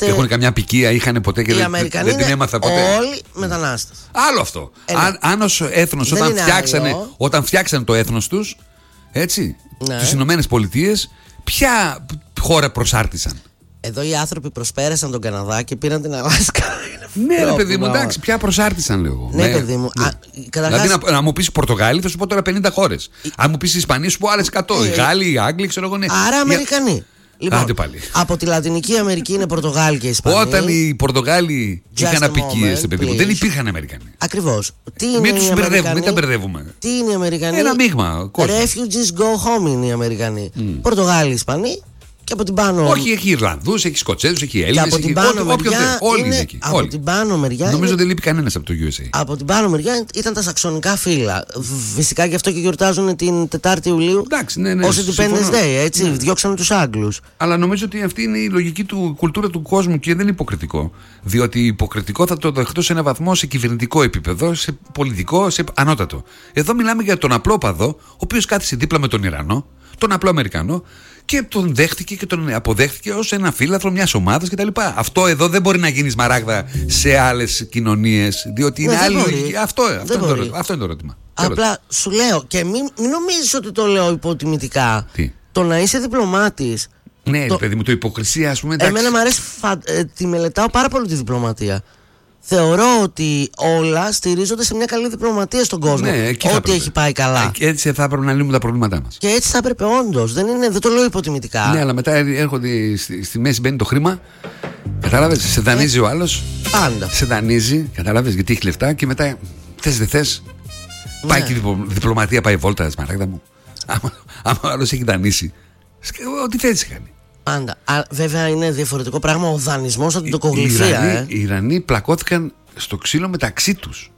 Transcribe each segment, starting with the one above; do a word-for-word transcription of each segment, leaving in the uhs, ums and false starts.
είμαστε. Έχουν καμιά ποικία, είχαν ποτέ και δεν, δεν την έμαθα ποτέ. Όλοι μετανάστες. Άλλο αυτό. Ε, αν, αν ως έθνος, όταν φτιάξανε, όταν φτιάξανε το έθνος τους, έτσι, ναι. τις Ηνωμένες Πολιτείες, ποια χώρα προσάρτησαν? Εδώ οι άνθρωποι προσπέρασαν τον Καναδά και πήραν την Αλάσκα. Ναι, ρε παιδί μου, εντάξει, πια προσάρτησαν, λέω εγώ. Ναι, παιδί μου. Ναι. Α, καταρχάς... Δηλαδή, να, να μου πεις Πορτογάλοι, θα σου πω τώρα πενήντα χώρες. Η... Αν μου πεις Ισπανοί, σου πω άλλες εκατό. Οι Γάλλοι, οι Άγγλοι, ξέρω εγώ. Ναι. Άρα Αμερικανοί. Για... Λοιπόν, από τη Λατινική Αμερική είναι Πορτογάλοι και Ισπανοί. Όταν οι Πορτογάλοι είχαν απικίες, δεν υπήρχαν Αμερικανοί. Ακριβώς. Μην τους μπερδεύουμε, μην τα μπερδεύουμε. Τι είναι οι Αμερικανοί? Ένα μείγμα. Refugees go home είναι οι Αμερικανοί. Mm. Πορτογάλοι, Ισπανοί. Και από την πάνω... Όχι, έχει Ιρλανδούς, έχει Σκοτσέζους, έχει Έλληνες. Από την πάνω μεριά. Όλοι είναι εκεί. Από την πάνω μεριά. Νομίζω δεν λείπει κανένας από το γιου ες έι. Από την πάνω μεριά ήταν τα σαξονικά φύλλα. Φυσικά γι' αυτό και γιορτάζουν την Τετάρτη Ιουλίου. Εντάξει, ναι, ναι. Ως Independence Day, έτσι. Ναι. Διώξανε τους Άγγλους. Αλλά νομίζω ότι αυτή είναι η λογική του κουλτούρα του κόσμου και δεν είναι υποκριτικό. Διότι υποκριτικό θα το δεχτώ σε ένα βαθμό σε κυβερνητικό επίπεδο, σε πολιτικό, σε ανώτατο. Εδώ μιλάμε για τον απλόπαδο, ο οποίος κάθισε δίπλα με τον Ιρανό, τον απλό Αμερικανό, και τον δέχτηκε και τον αποδέχτηκε ως ένα φύλαθρο μιας ομάδας κτλ. Αυτό εδώ δεν μπορεί να γίνει σμαράγδα σε άλλες κοινωνίες, διότι είναι άλλη λογική. Αυτό, αυτό, είναι το, αυτό είναι το ερώτημα. Απλά σου λέω, και μην, μην νομίζεις ότι το λέω υποτιμητικά. Τι? Το να είσαι διπλωμάτης. Ναι, το... παιδί μου, το υποκρισία, ας πούμε. Εντάξει. Εμένα μου αρέσει, φα... ε, τη μελετάω πάρα πολύ τη διπλωματία. Θεωρώ ότι όλα στηρίζονται σε μια καλή διπλωματία στον κόσμο. Ναι, ό,τι έχει πάει καλά. Και έτσι θα έπρεπε να λύνουμε τα προβλήματά μας. Και έτσι θα έπρεπε όντως. Δεν, δεν το λέω υποτιμητικά. Ναι, αλλά μετά έρχονται στη, στη μέση, μπαίνει το χρήμα. Κατάλαβες, σε δανείζει ε, ο άλλος. Πάντα. Σε δανείζει, κατάλαβες, γιατί έχει λεφτά και μετά θες δεν θες. Ναι. Πάει και η διπλωματία, πάει βόλτα, Σμαράγδα μου. Άμα, άμα ο άλλος έχει δανείσει, ό,τι θέλει κάνει. Πάντα. Α, βέβαια είναι διαφορετικό πράγμα ο δανεισμός από την τοκογλυφία. Οι Ιρανοί, ε. οι Ιρανοί πλακώθηκαν στο ξύλο μεταξύ τους.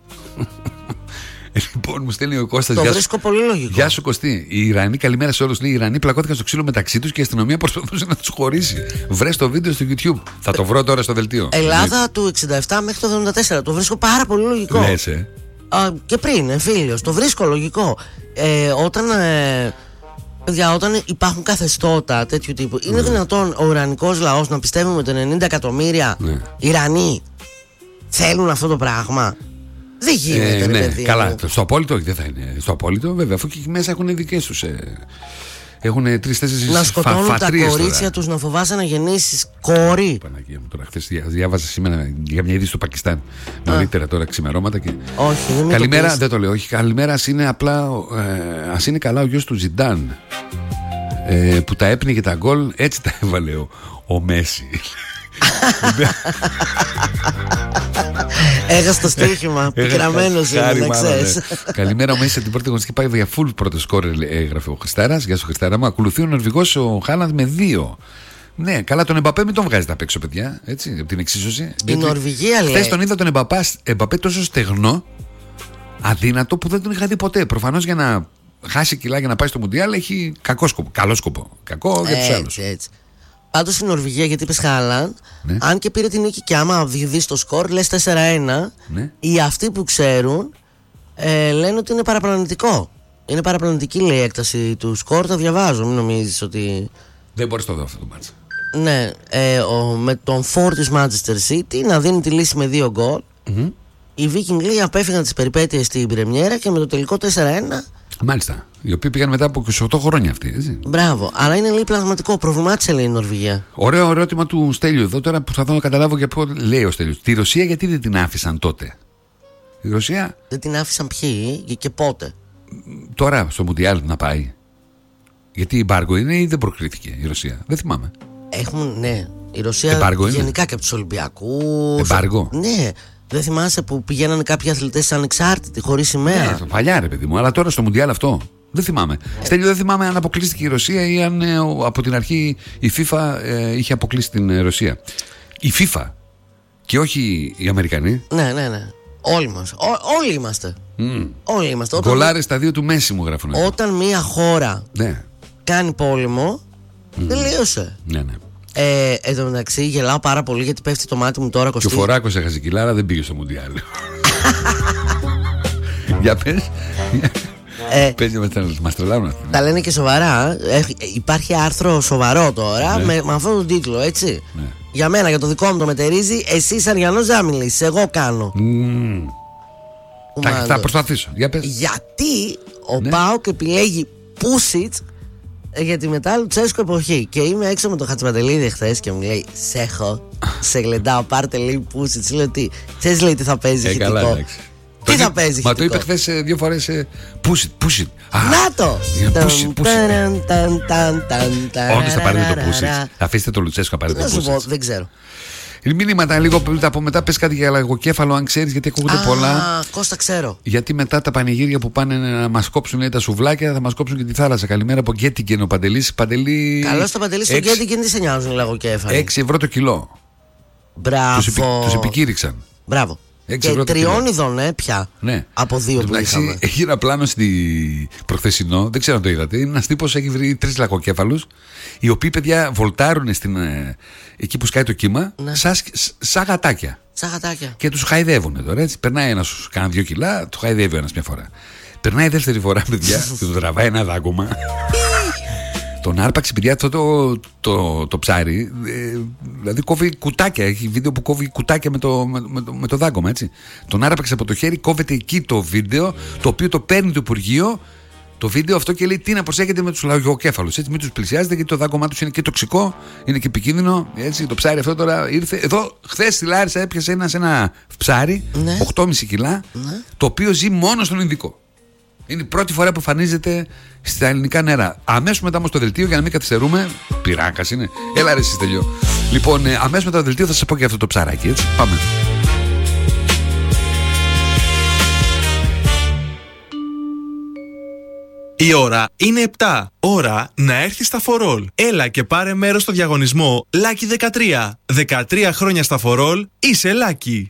Λοιπόν, μου στέλνει ο Κώστας. Το βρίσκω πολύ λογικό. Γεια σου, Κωστή. Οι Ιρανοί, καλημέρα σε όλους. Οι Ιρανοί πλακώθηκαν στο ξύλο μεταξύ τους και η αστυνομία προσπαθούσε να τους χωρίσει. Βρες το βίντεο στο YouTube. Θα το βρω τώρα στο δελτίο. Ελλάδα του εξήντα επτά μέχρι το εβδομήντα τέσσερα. Το βρίσκω πάρα πολύ λογικό. Λες, ε. Α, και πριν, εμφύλιος. Το βρίσκω λογικό. Ε, όταν. Ε, Για όταν υπάρχουν καθεστώτα τέτοιου τύπου, είναι ναι. δυνατόν ο Ιρανικός λαός να πιστεύουμε ότι ενενήντα εκατομμύρια ναι. Ιρανοί θέλουν αυτό το πράγμα? Δεν γίνεται, ε, ρε ναι, παιδί. Καλά, στο απόλυτο δεν θα είναι. Στο απόλυτο, βέβαια, αφού και εκεί μέσα έχουν δικές τους. Ε, έχουν τρεις-τέσσερις να σκοτώνουν φα, τα κορίτσια τους, να φοβάσαι να γεννήσεις κόρη. Παναγία μου, τώρα χθες διάβαζα σήμερα για μια είδηση στο Πακιστάν. Νωρίτερα τώρα ξημερώματα. Και... Όχι, δεν καλημέρα, το δεν το λέω. Όχι, καλημέρα, ας είναι απλά. Ε, ας είναι καλά ο γιος του Ζιντάν. Ε, που τα έπνιγε τα γκολ, έτσι τα έβαλε ο, ο Μέση. Έχασε το στοίχημα. Πικραμένος είναι, να ξέρεις. Καλημέρα, ο Μέση από την πρώτη γνωστική πάει για full πρώτο σκόρ, έγραφε ο Χριστάρας. Γεια σου, Χριστάρα μου. Ακολουθεί ο Νορβηγός ο Χάλαντ με δύο. Ναι, καλά, τον Εμπαπέ μην τον βγάζετε απ' έξω, παιδιά. Έτσι, από την εξίσωση. Η Νορβηγία λέει. Χθες τον είδα τον Εμπαπέ τόσο στεγνό, αδύνατο, που δεν τον είχα δει ποτέ. Προφανώς για να χάσει κιλά για να πάει στο Μουντιάλ έχει κακό σκοπό. Καλό σκοπό. Κακό για τους άλλους. Έτσι. Πάντως η Νορβηγία, γιατί είπες Χάλαντ, ναι. αν και πήρε την νίκη και άμα δεις το σκορ, λες τέσσερα ένα, ναι. οι αυτοί που ξέρουν ε, λένε ότι είναι παραπλανητικό. Είναι παραπλανητική, λέει, η έκταση του σκορ. Το διαβάζω, μην νομίζεις ότι. Δεν μπορείς να το δω αυτό το μάτς. Ναι, ε, ο, με τον φορ της Manchester City να δίνει τη λύση με δύο γκολ. Mm-hmm. Οι Viking λέει απέφυγαν τις περιπέτειες στην πρεμιέρα και με το τελικό τέσσερα ένα. Μάλιστα. Οι οποίοι πήγαν μετά από είκοσι οκτώ χρόνια αυτοί, έτσι. Μπράβο. Αλλά είναι λέει πλασματικό. Προβλημάτισε, λέει, η Νορβηγία. Ωραίο ερώτημα του Στέλιου εδώ τώρα που θα δω να καταλάβω για πού λέει ο Στέλιος. Τη Ρωσία γιατί δεν την άφησαν τότε? Η Ρωσία. Δεν την άφησαν ποιοι και, και πότε? Τώρα στο Μουντιάλ να πάει. Γιατί η εμπάργο είναι ή δεν προκρίθηκε η Ρωσία? Δεν θυμάμαι. Έχουν, ναι. Η Ρωσία εμπάργο γενικά είναι. Και από τους Ολυμπιακούς. Εμπάργο. Ναι. Δεν θυμάσαι που πηγαίνανε κάποιοι αθλητές ανεξάρτητοι, χωρίς σημαία? Ναι, παλιά ρε παιδί μου, αλλά τώρα στο Μουντιάλ αυτό. Δεν θυμάμαι. Ε. Στέλιο, δεν θυμάμαι αν αποκλείστηκε η Ρωσία ή αν ε, από την αρχή η FIFA ε, είχε αποκλείσει την ε, Ρωσία. Η FIFA και όχι οι Αμερικανοί. Ναι, ναι, ναι. Όλοι μας. Ό, όλοι είμαστε. Mm. Όλοι είμαστε. Γκολάρες τα δύο του Μέση μου γράφουν. Όταν μια χώρα ναι. κάνει πόλεμο, mm. τελείωσε. Ναι, ναι. Ε, εν τω μεταξύ γελάω πάρα πολύ γιατί πέφτει το μάτι μου τώρα. Και ο Φοράκος έχασε κιλά, αλλά δεν πήγε στο Μουντιάλ. Για πες. Ε, Πες, μας τρελάνουν αυτοί. Τα λένε και σοβαρά. Έχει, υπάρχει άρθρο σοβαρό τώρα, ναι. με, με αυτόν τον τίτλο, έτσι. Ναι. Για μένα, για το δικό μου το μετερίζει, εσύ σαν Γιάννος Ζάμιλης. Εγώ κάνω. Mm. Θα, θα προσπαθήσω. Για πες. Γιατί ο ναι. ΠΑΟΚ επιλέγει Πούσιτς για τη μετά Λουτσέσκο εποχή. Και είμαι έξω με τον Χατζηπαντελίδη χθες και μου λέει: Σε έχω, σε γλεντάω, πάρτε λέει Πούσιτς. Λέω τι, ξέρεις λέει τι θα παίζει ε, καλά, χητικό. Τι θα παίζει χητικό. Μα το είπε χθες δύο φορές Πούσιτ, Πούσιτ. Να το! Πούσιτ, Πούσιτ. Όντως θα πάρετε το Πούσιτ. Θα αφήσετε το Λουτσέσκο να πάρετε το Πούσιτ. Δεν ξέρω. Μήνυματα λίγο από μετά, πες κάτι για λαγοκέφαλο, αν ξέρεις, γιατί ακούγονται Α, πολλά. Α, Κώστα, ξέρω. Γιατί μετά τα πανηγύρια που πάνε να μας κόψουν λέει, τα σουβλάκια, θα μας κόψουν και τη θάλασσα. Καλημέρα από Γκέτιγκεν ο Παντελής. Παντελή... Καλώς το Παντελή στο Γκέτιγκεν, τι σε νοιάζουν οι λαγοκέφαλοι. έξι ευρώ το κιλό. Μπράβο. Τους, επι... τους επικήρυξαν. Μπράβο. Και τριών ειδών, ε, πια. Ναι. Από δύο που είχαμε. Έχει ένα πλάνο στη προχθεσινό, δεν ξέρω αν το είδατε. Είναι ένα τύπο έχει βρει τρεις λαγοκέφαλους, οι οποίοι παιδιά βολτάρουν στην, εκεί που σκάει το κύμα, ναι. σαν σα γατάκια. Σαν γατάκια. Και τους χαϊδεύουν τώρα. Έτσι. Περνάει ένα, κάνα δύο κιλά, του χαϊδεύει ένα μια φορά. Περνάει δεύτερη φορά, παιδιά, και του τραβάει ένα δάγκωμα. Τον άρπαξε, παιδιά, αυτό το, το, το ψάρι. Ε, δηλαδή κόβει κουτάκια. Έχει βίντεο που κόβει κουτάκια με το, με, με, με το δάγκωμα, έτσι. Τον άρπαξε από το χέρι, κόβεται εκεί το βίντεο, το οποίο το παίρνει το Υπουργείο, το βίντεο αυτό και λέει τι να προσέχετε με τους λαγοκέφαλους. Έτσι, μην τους πλησιάζετε, γιατί το δάγκωμά τους είναι και τοξικό, είναι και επικίνδυνο. Έτσι, το ψάρι αυτό τώρα ήρθε. Εδώ, χθες στη Λάρισα έπιασε ένα, ένα ψάρι, ναι. οκτώ κόμμα πέντε κιλά, ναι. το οποίο ζει μόνο στον Ινδικό. Είναι η πρώτη φορά που εμφανίζεται στα ελληνικά νερά. Αμέσως μετά όμως το δελτίο, για να μην καθυστερούμε. Πυράκας είναι. Έλα ρε εσείς τελειώ. Λοιπόν, ε, αμέσως μετά το δελτίο θα σας πω και αυτό το ψαράκι, έτσι. Πάμε. Η ώρα είναι επτά. Ώρα να έρθει στα φορόλ. Έλα και πάρε μέρος στο διαγωνισμό Lucky δεκατρία. δεκατρία χρόνια στα φορόλ, είσαι Lucky.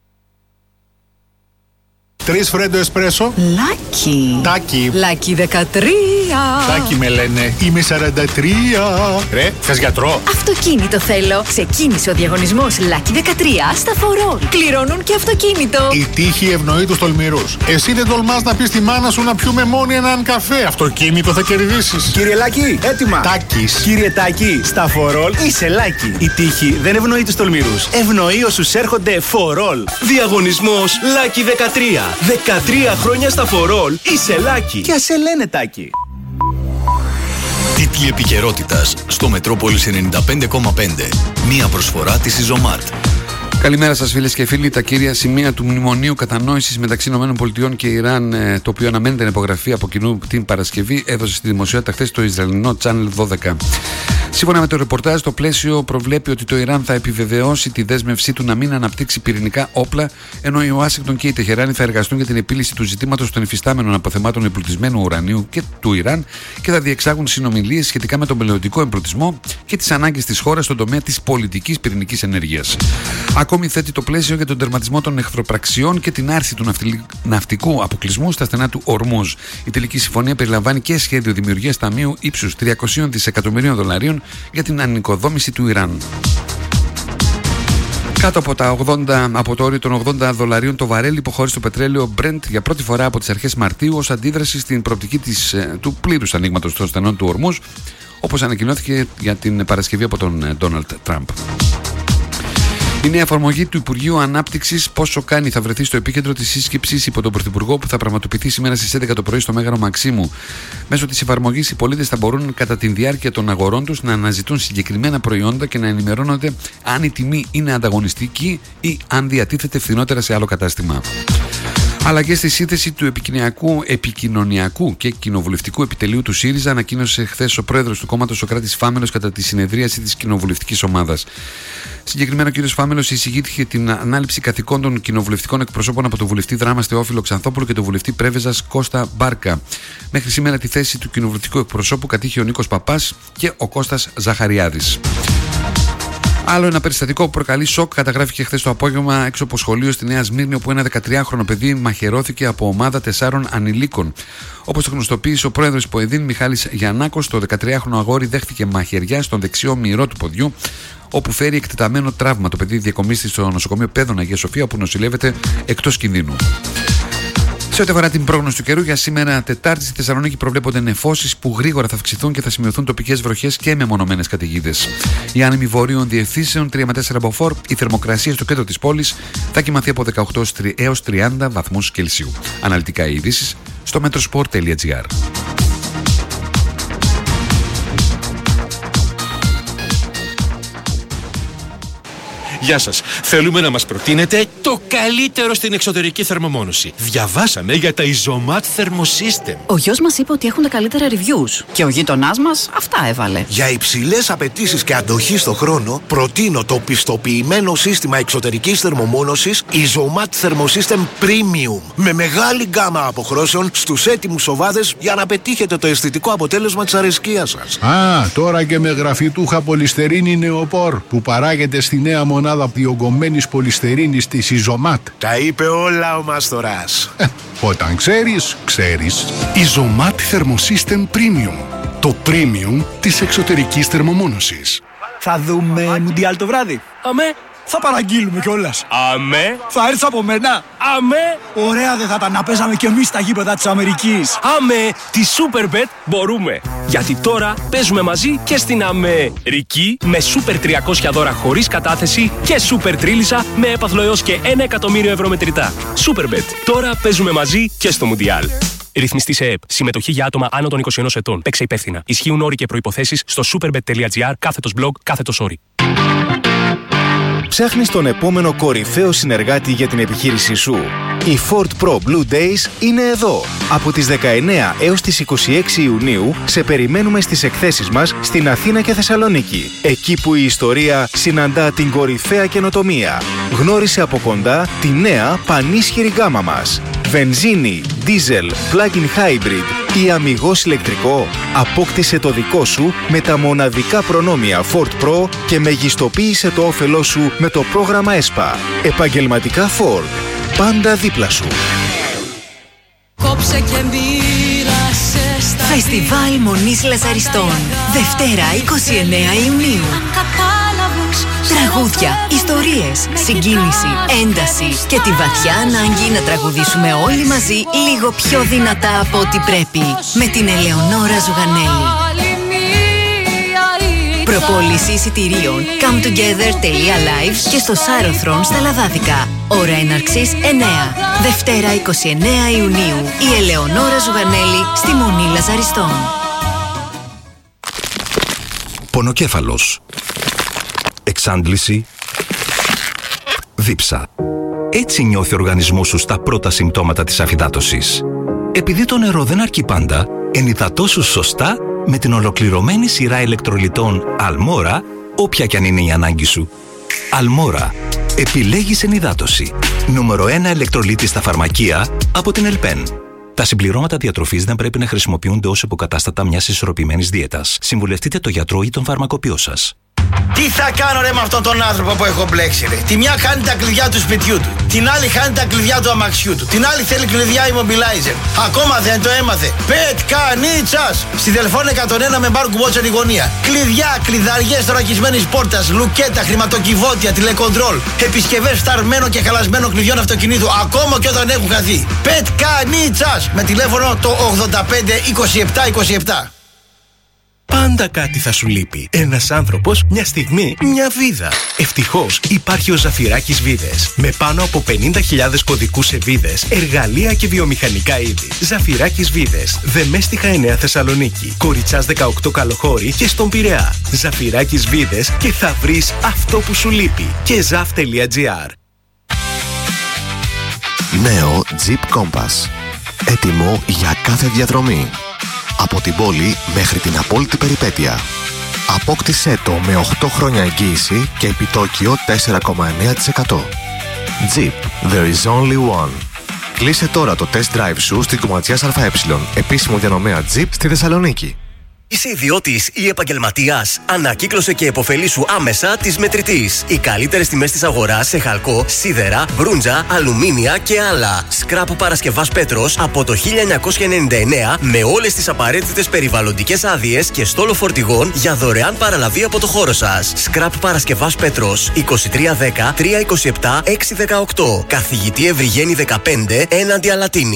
Τρεις φρέντο εσπρέσο. Λάκι. Τάκι. Λάκι δεκατρία. Τάκι με λένε. Είμαι σαράντα τρία. Ρε, θες γιατρό. Αυτοκίνητο θέλω. Ξεκίνησε ο διαγωνισμός Λάκι δεκατρία στα φορόλ. Κληρώνουν και αυτοκίνητο. Η τύχη ευνοεί τους τολμηρούς. Εσύ δεν τολμάς να πεις στη μάνα σου να πιούμε μόνοι έναν καφέ. Αυτοκίνητο θα κερδίσεις. Κύριε Λάκη, έτοιμα. Τάκης. Κύριε Τάκη, στα φορόλ είσαι Λάκη. Η τύχη δεν ευνοεί τους τολμηρούς. Ευνοεί όσους έρχονται φορόλ. Διαγωνισμός Λάκη δεκατρία. δεκατρία χρόνια στα φορόλ, είσαι Λάκη. Και ας σε λένε Τάκη. Τίτλοι επικαιρότητας στο Μετρόπολης ενενήντα πέντε κόμμα πέντε. Μία προσφορά της Ιζομάρτ. Καλημέρα σας φίλες και φίλοι. Τα κύρια σημεία του μνημονίου κατανόησης μεταξύ ΗΠΑ και Ιράν, το οποίο αναμένεται να υπογραφεί από κοινού την Παρασκευή, έδωσε στη δημοσιότητα χθες το Ισραηλινό Channel δώδεκα. Σύμφωνα με το ρεπορτάζ, το πλαίσιο προβλέπει ότι το Ιράν θα επιβεβαιώσει τη δέσμευσή του να μην αναπτύξει πυρηνικά όπλα, ενώ η Ουάσιγκτον και η Τεχεράνη θα εργαστούν για την επίλυση του ζητήματος των υφιστάμενων αποθεμάτων εμπλουτισμένου ουρανίου και του Ιράν και θα διεξάγουν συνομιλίες σχετικά με τον μελλοντικό εμπλουτισμό και τις ανάγκες της χώρας στον τομέα της πολιτικής πυρηνικής ενέργειας. Ακόμη θέτει το πλαίσιο για τον τερματισμό των εχθροπραξιών και την άρση του ναυτικού αποκλεισμού στα στενά του Ορμούζ. Η τελική συμφωνία περιλαμβάνει και σχέδιο δημιουργίας ταμείου ύψους τριακόσια δισεκατομμυρίων δολαρίων για την ανοικοδόμηση του Ιράν. Κάτω από, τα ογδόντα, από το όριο των ογδόντα δολαρίων το βαρέλι υποχώρησε το πετρέλαιο Brent για πρώτη φορά από τις αρχές Μαρτίου ως αντίδραση στην προοπτική της, του πλήρους ανοίγματος των στενών του Ορμούζ, όπως ανακοινώθηκε για την Παρασκευή από τον Ντόναλντ Τραμπ. Η νέα εφαρμογή του Υπουργείου Ανάπτυξης πόσο κάνει θα βρεθεί στο επίκεντρο της σύσκεψης υπό τον Πρωθυπουργό που θα πραγματοποιηθεί σήμερα στις έντεκα το πρωί στο Μέγαρο Μαξίμου. Μέσω της εφαρμογής οι πολίτες θα μπορούν κατά τη διάρκεια των αγορών τους να αναζητούν συγκεκριμένα προϊόντα και να ενημερώνονται αν η τιμή είναι ανταγωνιστική ή αν διατίθεται φθηνότερα σε άλλο κατάστημα. Αλλαγές στη σύνθεση του επικοινωνιακού και κοινοβουλευτικού επιτελείου του ΣΥΡΙΖΑ ανακοίνωσε χθες ο πρόεδρος του κόμματος Σωκράτης Φάμελος κατά τη συνεδρίαση της κοινοβουλευτικής ομάδας. Συγκεκριμένα, ο κ. Φάμελος εισηγήθηκε την ανάληψη καθηκόντων κοινοβουλευτικών εκπροσώπων από τον βουλευτή Δράμας Θεόφιλο Ξανθόπουλο και τον βουλευτή Πρέβεζας Κώστα Μπάρκα. Μέχρι σήμερα τη θέση του κοινοβουλευτικού εκπροσώπου κατήχε ο Νίκος Παπάς και ο Κώστας Ζαχαριάδης. Άλλο ένα περιστατικό που προκαλεί σοκ καταγράφηκε χθες το απόγευμα έξω από σχολείο στη Νέα Σμύρνη, όπου ένα δεκατριάχρονο παιδί μαχαιρώθηκε από ομάδα τεσσάρων ανηλίκων. Όπως το γνωστοποίησε ο πρόεδρος ΠΟΕΔΗΝ Μιχάλης Γιαννάκος, το δεκατριάχρονο αγόρι δέχτηκε μαχαιριά στον δεξιό μυρό του ποδιού, όπου φέρει εκτεταμένο τραύμα. Το παιδί διακομίστη στο νοσοκομείο Παιδών Αγία Σοφία, όπου νοσηλεύεται εκτός κινδύνου. Σε ό,τι αφορά την πρόγνωση του καιρού, για σήμερα Τετάρτη στη Θεσσαλονίκη προβλέπονται νεφώσεις που γρήγορα θα αυξηθούν και θα σημειωθούν τοπικές βροχές και μεμονωμένες καταιγίδες. Οι άνεμοι βορείων διευθύνσεων τρία με τέσσερα μποφόρ, η θερμοκρασία στο κέντρο της πόλης θα κοιμαθεί από δεκαοκτώ έως τριάντα βαθμούς Κελσίου. Αναλυτικά οι ειδήσεις στο metrosport τελεία gr. Γεια σας. Θέλουμε να μας προτείνετε το καλύτερο στην εξωτερική θερμομόνωση. Διαβάσαμε για τα Isomat Thermosystem. Ο γιος μας είπε ότι έχουν τα καλύτερα reviews και ο γείτονάς μας αυτά έβαλε. Για υψηλές απαιτήσεις και αντοχή στο χρόνο, προτείνω το πιστοποιημένο σύστημα εξωτερικής θερμομόνωσης Isomat Thermosystem Premium. Με μεγάλη γκάμα αποχρώσεων στους έτοιμους οβάδες για να πετύχετε το αισθητικό αποτέλεσμα της αρεσκίας σας. Α, τώρα και με γραφιτούχα πολυστερίνη νεοπόρ που παράγεται στη νέα μονάδα διογκωμένης πολυστερίνης της Isomat. Τα είπε όλα ο Μάστορας. Ε, όταν ξέρεις, ξέρεις. Isomat Thermosystem Premium. Το premium της εξωτερικής θερμομόνωσης. Θα δούμε Μουντιάλ το βράδυ. Αμέ. Θα παραγγείλουμε κιόλας. Αμέ. Θα έρθεις από μένα. Αμέ. Ωραία δεν θα ήταν να παίζαμε κι εμείς στα γήπεδα της Αμερικής. Αμέ. Τη Superbet μπορούμε. Γιατί τώρα παίζουμε μαζί και στην Αμερική με Super τριακόσια δώρα χωρίς κατάθεση και Super τρίλισσα με έπαθλο έως και ένα εκατομμύριο ευρώ μετρητά. Superbet. Τώρα παίζουμε μαζί και στο Μουντιάλ. Ρυθμιστή σε ΕΕΠ. Συμμετοχή για άτομα άνω των είκοσι ενός ετών. Παίξε υπεύθυνα. Ισχύουν όροι και προϋποθέσεις στο superbet τελεία gr κάθετος blog κάθετος όροι. Ψάχνεις τον επόμενο κορυφαίο συνεργάτη για την επιχείρησή σου. Οι Ford Pro Blue Days είναι εδώ. Από τις δεκαεννέα έως τις είκοσι έξι Ιουνίου σε περιμένουμε στις εκθέσεις μας στην Αθήνα και Θεσσαλονίκη. Εκεί που η ιστορία συναντά την κορυφαία καινοτομία. Γνώρισε από κοντά τη νέα πανίσχυρη γκάμα μας. Βενζίνη, diesel, plug-in hybrid ή αμιγώς ηλεκτρικό. Απόκτησε το δικό σου με τα μοναδικά προνόμια Ford Pro και μεγιστοποίησε το όφελό σου με το πρόγραμμα ΕΣΠΑ. Επαγγελματικά Ford. Πάντα δίπλα σου. Κόψε και μοίρασε στα Φεστιβάλ Μονής Λαζαριστών. Δευτέρα είκοσι εννέα Ιουνίου. Τραγούδια, ιστορίες, συγκίνηση, ένταση και τη βαθιά ανάγκη να τραγουδήσουμε όλοι μαζί λίγο πιο δυνατά από ό,τι πρέπει. Με την Ελεονόρα Ζουγανέλη. Προπόληση εισιτηρίων cometogether τελεία live και στο Σάρωθρον στα Λαδάδικα. Ώρα έναρξης εννέα. Δευτέρα είκοσι εννέα Ιουνίου. Η Ελεονόρα Ζουγανέλη στη Μονή Λαζαριστών. Πονοκέφαλος. Εξάντληση. Δίψα. Έτσι νιώθει ο οργανισμός σου στα πρώτα συμπτώματα της αφυδάτωσης. Επειδή το νερό δεν αρκεί πάντα, ενυδατώσου σωστά με την ολοκληρωμένη σειρά ηλεκτρολιτών Αλμόρα, όποια κι αν είναι η ανάγκη σου. Αλμόρα. Επιλέγεις ενυδάτωση. Νούμερο ένα ηλεκτρολίτη στα φαρμακεία από την Ελπέν. Τα συμπληρώματα διατροφής δεν πρέπει να χρησιμοποιούνται ως υποκατάστατα μιας ισορροπημένης δίαιτας. Συμβουλευτείτε το γιατρό ή τον φαρμακοποιό σας. Τι θα κάνω ρε με αυτόν τον άνθρωπο που έχω μπλέξει ρε. Τη μια χάνει τα κλειδιά του σπιτιού του. Την άλλη χάνει τα κλειδιά του αμαξιού του. Την άλλη θέλει κλειδιά immobilizer. Ακόμα δεν το έμαθε. Πετ κανίτσας. Στη Δελφών εκατόν ένα με μπάρ κουμπότσερ η γωνία. Κλειδιά, κλειδαριές θωρακισμένης πόρτας, λουκέτα, χρηματοκιβώτια, τηλεκοντρόλ. Επισκευές φταρμένο και χαλασμένο κλειδιών αυτοκινήτου. Ακόμα και όταν έχουν χαθεί. Πετ κανίτσας. Με τηλέφωνο το ογδόντα πέντε είκοσι επτά είκοσι επτά. Πάντα κάτι θα σου λείπει. Ένας άνθρωπος, μια στιγμή, μια βίδα. Ευτυχώς υπάρχει ο Ζαφυράκης Βίδες. Με πάνω από πενήντα χιλιάδες κωδικούς σε βίδες, εργαλεία και βιομηχανικά είδη. Ζαφυράκης Βίδες. Δεμέστιχα εννέα Θεσσαλονίκη. Κοριτσάς δεκαοκτώ Καλοχώρη και στον Πειραιά. Ζαφυράκης Βίδες και θα βρεις αυτό που σου λείπει. Και ζαφ τελεία gr. Νέο Jeep Compass. Έτοιμο για κάθε διαδρομή. Από την πόλη μέχρι την απόλυτη περιπέτεια. Απόκτησέ το με οκτώ χρόνια εγγύηση και επιτόκιο τέσσερα κόμμα εννέα τοις εκατό. Jeep, there is only one. Κλείσε τώρα το test drive σου στην Κομματζιάς ΑΕ, επίσημο διανομέα Jeep στη Θεσσαλονίκη. Είσαι ιδιώτης ή επαγγελματίας? Ανακύκλωσε και επωφελήσου άμεσα της Μετρητής. Οι καλύτερες τιμές της αγοράς σε χαλκό, σίδερα, μπρούντζα, αλουμίνια και άλλα. Σκράπ Παρασκευάς Πέτρος από το χίλια εννιακόσια ενενήντα εννέα με όλες τις απαραίτητες περιβαλλοντικές άδειες και στόλο φορτηγών για δωρεάν παραλαβή από το χώρο σας. Σκράπ Παρασκευάς Πέτρος είκοσι τρία δέκα τριακόσια είκοσι επτά εξακόσια δεκαοκτώ. Καθηγητή Ευρυγένη δεκαπέντε έναντι Αλατίνη.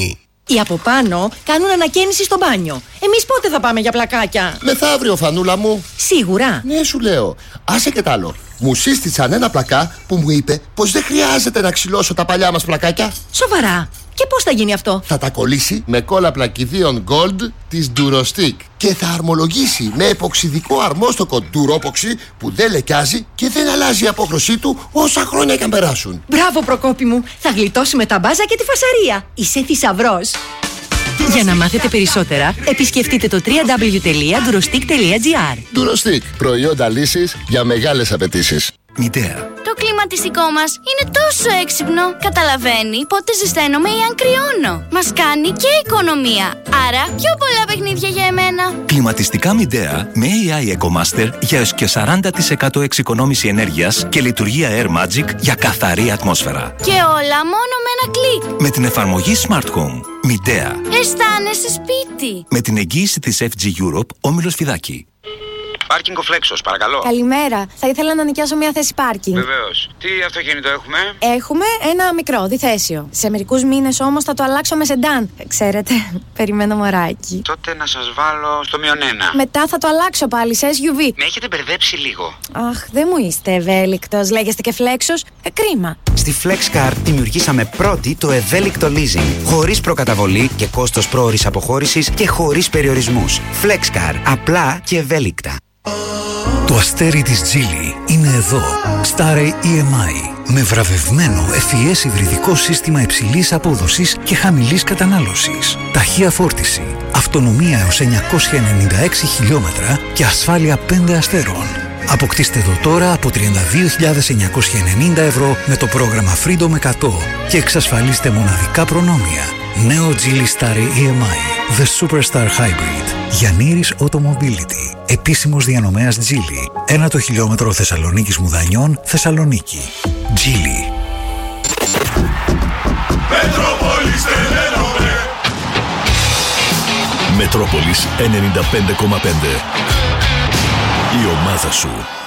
Οι από πάνω κάνουν ανακαίνιση στο μπάνιο. Εμείς πότε θα πάμε για πλακάκια? Μεθαύριο, Φανούλα μου. Σίγουρα? Ναι, σου λέω. Άσε και τ' άλλο. Μου σύστησαν ένα πλακά που μου είπε πως δεν χρειάζεται να ξυλώσω τα παλιά μας πλακάκια. Σοβαρά? Και πώς θα γίνει αυτό? Θα τα κολλήσει με κόλλα πλακιδίων Gold της Durostick και θα αρμολογήσει με εποξιδικό αρμόστοκο Duropoxy που δεν λεκιάζει και δεν αλλάζει η απόχρωσή του όσα χρόνια και αν περάσουν. Μπράβο, Προκόπη μου. Θα γλιτώσουμε τα μπάζα και τη φασαρία. Είσαι θησαυρός. Για να μάθετε περισσότερα, επισκεφτείτε το double-u double-u double-u τελεία durostick τελεία gr. Durostick. Προϊόντα λύσης για μεγάλες απαιτήσεις. Μητέα. Το κλιματιστικό μας είναι τόσο έξυπνο. Καταλαβαίνει πότε ζεσταίνομαι ή αν κρυώνω. Μας κάνει και οικονομία. Άρα πιο πολλά παιχνίδια για εμένα. Κλιματιστικά Midea με έι άι EcoMaster για έως και σαράντα τοις εκατό εξοικονόμηση ενέργειας και λειτουργία Air Magic για καθαρή ατμόσφαιρα. Και όλα μόνο με ένα κλικ. Με την εφαρμογή Smart Home. Midea. Αισθάνεσαι σπίτι. Με την εγγύηση της εφ τζι Europe, Όμιλος Φιδάκη. Πάρκινγκ ο Φλέξος, παρακαλώ. Καλημέρα. Θα ήθελα να νοικιάσω μια θέση πάρκινγκ. Βεβαίως. Τι αυτοκίνητο έχουμε? Έχουμε ένα μικρό, διθέσιο. Σε μερικούς μήνες όμως θα το αλλάξω με σεντάν. Ξέρετε, περιμένω μωράκι. Τότε να σας βάλω στο μείον ένα. Μετά θα το αλλάξω πάλι σε ες γιου βι. Με έχετε μπερδέψει λίγο. Αχ, δεν μου είστε ευέλικτος. Λέγεστε και Φλέξος. Ε, κρίμα. Στη FlexCar δημιουργήσαμε πρώτη το ευέλικτο leasing. Χωρίς προκαταβολή και κόστος πρόωρης αποχώρησης και χωρίς περιορισμούς. FlexCar. Απλά και ευέλικτα. Το αστέρι της Geely είναι εδώ. Starry ι εμ άι. Με βραβευμένο ευφυές υβριδικό σύστημα υψηλής απόδοσης και χαμηλής κατανάλωσης. Ταχεία φόρτιση. Αυτονομία έως εννιακόσια ενενήντα έξι χιλιόμετρα και ασφάλεια πέντε αστέρων. Αποκτήστε το τώρα από τριάντα δύο χιλιάδες εννιακόσια ενενήντα ευρώ με το πρόγραμμα Freedom εκατό και εξασφαλίστε μοναδικά προνόμια. Νέο Geely Starry ι εμ άι. The Superstar Hybrid. Γιαννήρης Automobility. Επίσημος διανομέας Geely. Ένα το χιλιόμετρο Θεσσαλονίκης Μουδανιών, Θεσσαλονίκη. Geely. Μετρόπολης ενενήντα πέντε κόμμα πέντε. Η ομάδα σου.